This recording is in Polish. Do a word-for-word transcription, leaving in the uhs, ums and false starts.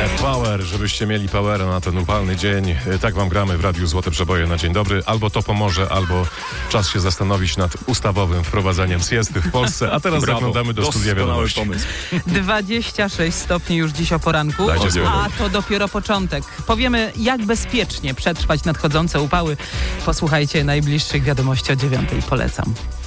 Power, żebyście mieli powera na ten upalny dzień. Tak wam gramy w Radiu Złote Przeboje na dzień dobry. Albo to pomoże, albo czas się zastanowić nad ustawowym wprowadzeniem siesty w Polsce. A teraz Brawo. zaglądamy do studia wiadomości. Pomysł. dwadzieścia sześć stopni już dziś o poranku, Dajcie spokój. a to dopiero początek. Powiemy, jak bezpiecznie przetrwać nadchodzące upały. Posłuchajcie najbliższych wiadomości o dziewiątej. Polecam.